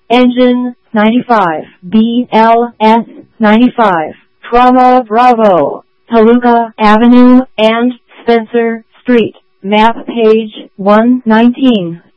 Engine 95, BLS 95, Trauma Bravo, Toluca Avenue and Spencer Street, map page 119.